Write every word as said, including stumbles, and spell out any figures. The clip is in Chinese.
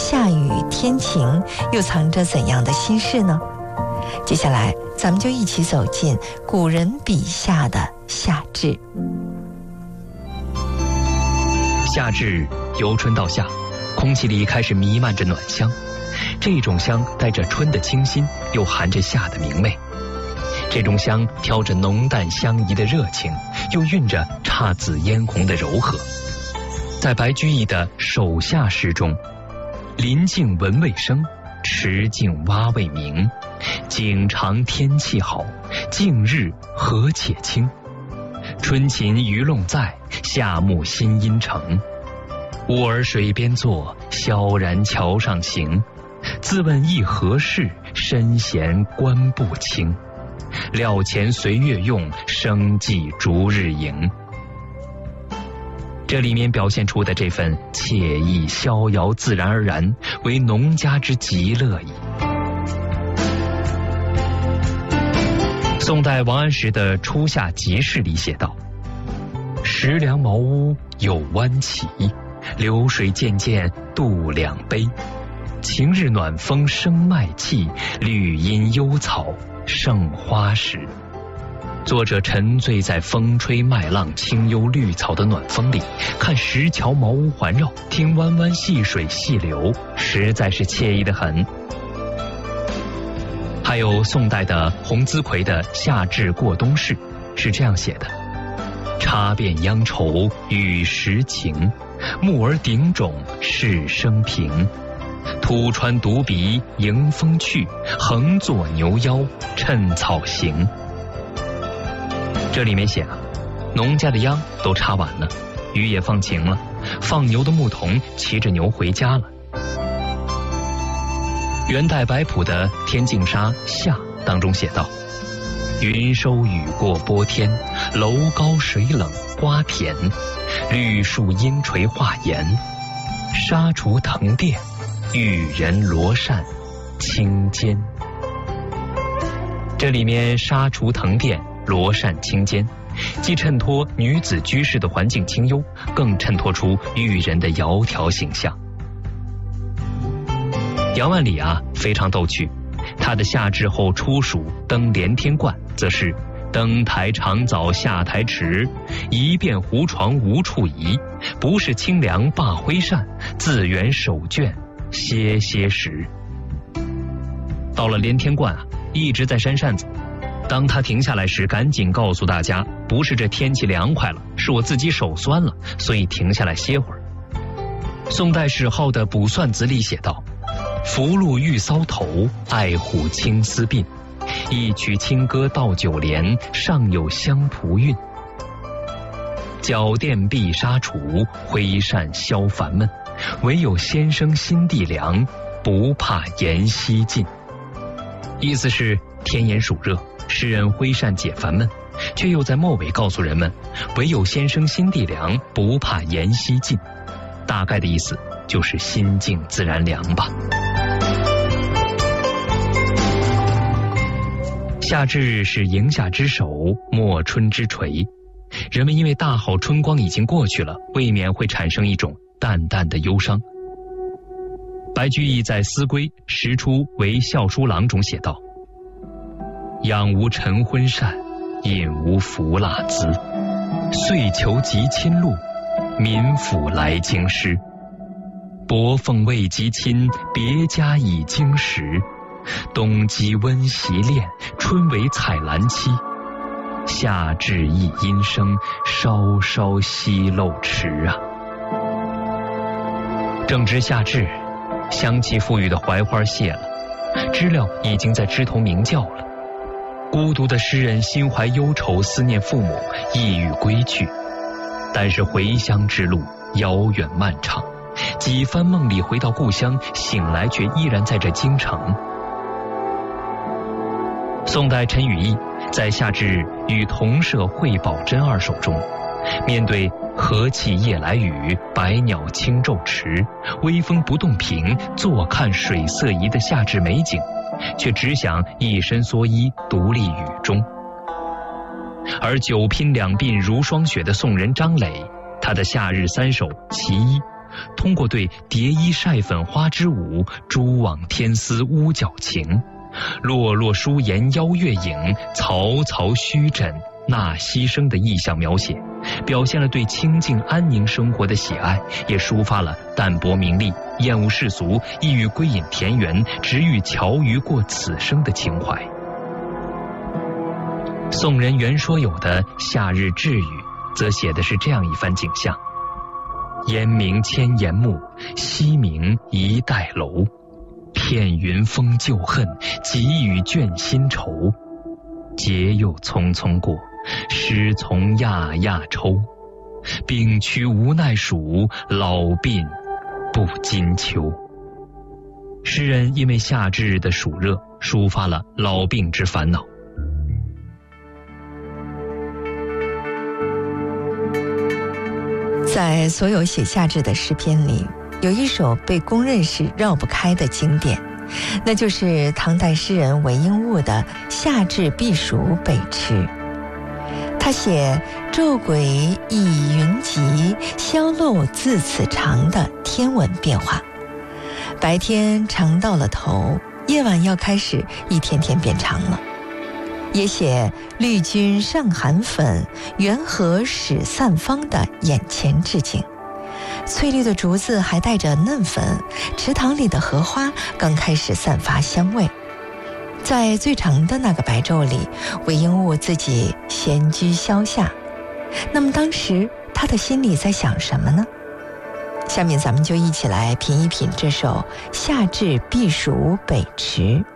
下雨天晴又藏着怎样的心事呢？接下来咱们就一起走进古人笔下的夏至。 夏至由春到夏，空气里开始弥漫着暖香，这种香带着春的清新，又含着夏的明媚。这种香挑着浓淡相宜的热情，又蕴着姹紫嫣红的柔和。在白居易的《守夏》诗中，林静闻味生，池静蛙未鸣。景长天气好，近日何且清。春禽鱼龙在，夏木新阴成。吾儿水边坐，萧然桥上行。自问亦何事，身闲观不清。料前随月用，生计逐日盈。这里面表现出的这份惬意逍遥自然而然，为农家之极乐矣。宋代王安石的《初夏集市》里写道：石梁茅屋有弯起，流水渐渐渡两陂。晴日暖风生麦气，绿阴幽草胜花时。作者沉醉在风吹麦浪清幽绿草的暖风里，看石桥茅屋环绕，听弯弯细水细流，实在是惬意得很。还有宋代的洪资奎的《夏至过冬事》是这样写的：插遍央愁与时晴，木儿顶种是生平。突穿独鼻迎风去，横坐牛腰趁草行。这里面写啊，农家的秧都插完了，雨也放晴了，放牛的牧童骑着牛回家了。元代白朴的《天净沙·夏》当中写道：云收雨过波天，楼高水冷瓜田。绿树阴垂画檐，纱厨藤垫，玉人罗扇轻肩。这里面纱厨藤垫罗扇轻肩，既衬托女子居士的环境清幽，更衬托出玉人的窈窕形象。杨万里啊非常逗趣，他的夏至后初暑登连天观，则是登台长早下台迟，一遍胡床无处移。不是清凉罢挥扇，自圆手绢歇歇时。到了连天观啊，一直在扇扇子。当他停下来时，赶紧告诉大家，不是这天气凉快了，是我自己手酸了，所以停下来歇会儿。宋代史号的《卜算子》里写道：福禄玉搔头，爱护青丝鬓。一曲清歌到九连，上有香蒲韵。脚垫碧纱橱，挥扇消烦闷。唯有先生心地凉，不怕炎夕尽。意思是天炎暑热，诗人挥扇解烦闷，却又在末尾告诉人们，唯有先生心地凉，不怕炎夕尽。大概的意思就是心静自然凉吧。夏至是迎夏之首，末春之垂。人们因为大好春光已经过去了，未免会产生一种淡淡的忧伤。白居易在《思归·时出为校书郎》中写道：养无晨昏膳，饮无服蜡滋。遂求及亲路，民府来京师。薄奉未及亲，别家已经时。冬鸡温习练，春为采兰期。夏至一阴生，稍稍息漏迟啊。正值夏至，香气馥郁的槐花谢了，知了已经在枝头鸣叫了。孤独的诗人心怀忧愁，思念父母，意欲归去。但是回乡之路遥远漫长，几番梦里回到故乡，醒来却依然在这京城。宋代陈与义在夏至与同舍惠宝珍二首中，面对和气夜来雨，百鸟轻骤迟，微风不动平，坐看水色宜的夏至美景，却只想一身蓑衣独立雨中。而久拼两鬓如霜雪的宋人张磊，他的夏日三首其一， 通过对蝶衣晒粉花之舞，蛛网天丝乌角情，落落疏檐邀月影，曹曹虚枕纳牺牲的意象描写，表现了对清静安宁生活的喜爱，也抒发了淡泊名利、厌恶世俗、意欲归隐田园、只欲巧语过此生的情怀。宋人袁说有的《夏日志语》则写的是这样一番景象：烟明千岩木，夕明一带楼。片云封旧恨，急雨倦新愁。节又匆匆过，诗从讶讶抽。病躯无奈数，老鬓不禁秋。诗人因为夏至日的暑热，抒发了老病之烦恼。 在所有写夏至的诗篇里，有一首被公认是绕不开的经典，那就是唐代诗人韦应物的《夏至避暑北池》。他写昼鬼亦云集，宵漏自此长的天文变化，白天长到了头，夜晚要开始一天天变长了。也写绿军上寒粉，缘禾始散芳的眼前之景。翠绿的竹子还带着嫩粉，池塘里的荷花刚开始散发香味。在最长的那个白昼里，韦应物自己闲居消夏。那么当时他的心里在想什么呢？下面咱们就一起来品一品这首《夏至避暑北池》。